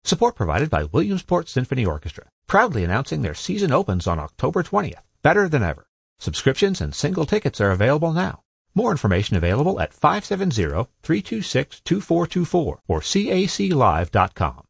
Support provided by Williamsport Symphony Orchestra, proudly announcing their season opens on October 20th, better than ever. Subscriptions and single tickets are available now. More information available at 570-326-2424 or caclive.com.